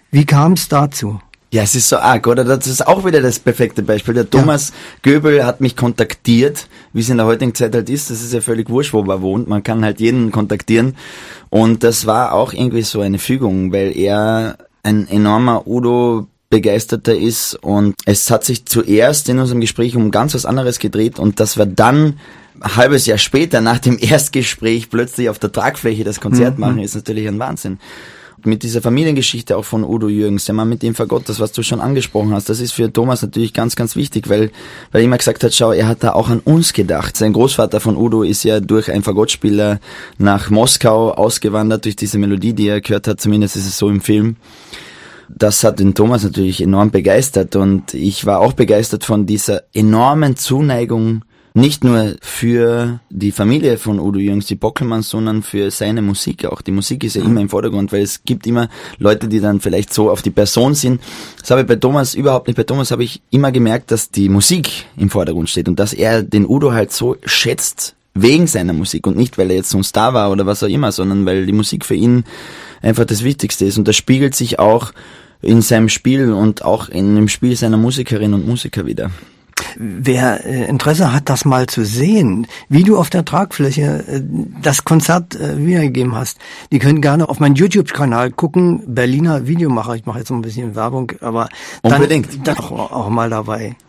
Wie kam es dazu? Ja, es ist so arg, oder? Das ist auch wieder das perfekte Beispiel. Der Thomas Göbel hat mich kontaktiert, wie es in der heutigen Zeit halt ist. Das ist ja völlig wurscht, wo man wohnt. Man kann halt jeden kontaktieren. Und das war auch irgendwie so eine Fügung, weil er ein enormer Udo-Begeisterter ist. Und es hat sich zuerst in unserem Gespräch um ganz was anderes gedreht. Und das war dann ein halbes Jahr später, nach dem Erstgespräch, plötzlich auf der Tragfläche das Konzert machen, ist natürlich ein Wahnsinn. Mit dieser Familiengeschichte auch von Udo Jürgens, der Mann mit dem Fagott, das was du schon angesprochen hast, das ist für Thomas natürlich ganz, ganz wichtig, weil er immer gesagt hat, schau, er hat da auch an uns gedacht. Sein Großvater von Udo ist ja durch einen Fagottspieler nach Moskau ausgewandert, durch diese Melodie, die er gehört hat, zumindest ist es so im Film. Das hat den Thomas natürlich enorm begeistert und ich war auch begeistert von dieser enormen Zuneigung, nicht nur für die Familie von Udo Jürgens, die Bockelmanns, sondern für seine Musik auch. Die Musik ist ja immer im Vordergrund, weil es gibt immer Leute, die dann vielleicht so auf die Person sind. Das habe ich bei Thomas überhaupt nicht. Bei Thomas habe ich immer gemerkt, dass die Musik im Vordergrund steht und dass er den Udo halt so schätzt wegen seiner Musik und nicht, weil er jetzt so ein Star war oder was auch immer, sondern weil die Musik für ihn einfach das Wichtigste ist. Und das spiegelt sich auch in seinem Spiel und auch in dem Spiel seiner Musikerinnen und Musiker wieder. Wer Interesse hat, das mal zu sehen, wie du auf der Tragfläche das Konzert wiedergegeben hast, die können gerne auf meinen YouTube-Kanal gucken, Berliner Videomacher, ich mache jetzt noch ein bisschen Werbung, aber unbedingt dann auch mal dabei.